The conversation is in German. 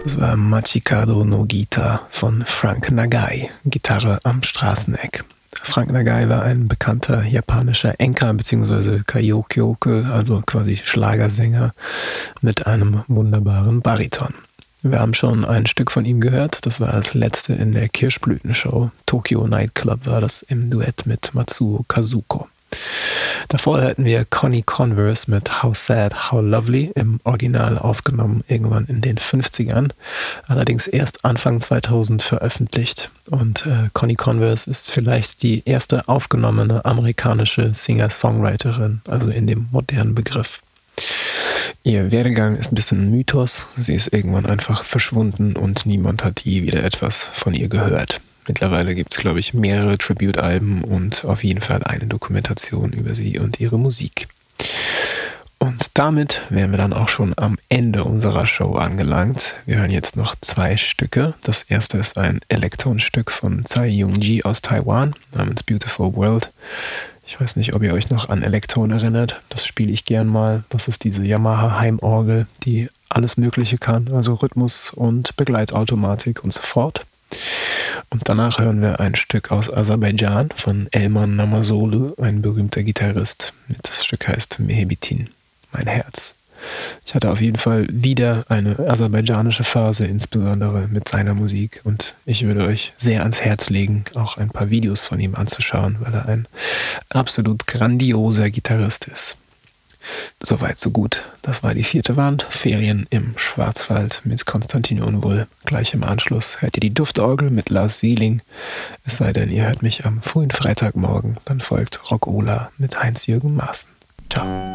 Das war Machikado no Gita von Frank Nagai, Gitarre am Straßeneck. Frank Nagai war ein bekannter japanischer Enka bzw. Karaoke, also quasi Schlagersänger mit einem wunderbaren Bariton. Wir haben schon ein Stück von ihm gehört, das war das letzte in der Kirschblütenshow. Tokyo Nightclub war das im Duett mit Matsuo Kazuko. Davor hörten wir Connie Converse mit How Sad, How Lovely, im Original aufgenommen irgendwann in den 50ern, allerdings erst Anfang 2000 veröffentlicht. Und Connie Converse ist vielleicht die erste aufgenommene amerikanische Singer-Songwriterin, also in dem modernen Begriff. Ihr Werdegang ist ein bisschen ein Mythos, sie ist irgendwann einfach verschwunden und niemand hat je wieder etwas von ihr gehört. Mittlerweile gibt es, glaube ich, mehrere Tribute-Alben und auf jeden Fall eine Dokumentation über sie und ihre Musik. Und damit wären wir dann auch schon am Ende unserer Show angelangt. Wir hören jetzt noch 2 Stücke. Das erste ist ein Elektronstück von Tsai Young-ji aus Taiwan namens Beautiful World. Ich weiß nicht, ob ihr euch noch an Elektron erinnert. Das spiele ich gern mal. Das ist diese Yamaha Heimorgel, die alles Mögliche kann, also Rhythmus und Begleitautomatik und so fort. Und danach hören wir ein Stück aus Aserbaidschan von Elman Namazoglu, ein berühmter Gitarrist. Das Stück heißt Mehebitin, mein Herz. Ich hatte auf jeden Fall wieder eine aserbaidschanische Phase, insbesondere mit seiner Musik. Und ich würde euch sehr ans Herz legen, auch ein paar Videos von ihm anzuschauen, weil er ein absolut grandioser Gitarrist ist. Soweit, so gut. Das war die 4. Wand. Ferien im Schwarzwald mit Konstantin Unwohl. Gleich im Anschluss hört ihr die Duftorgel mit Lars Sieling. Es sei denn, ihr hört mich am frühen Freitagmorgen. Dann folgt Rock Ola mit Heinz-Jürgen Maaßen. Ciao.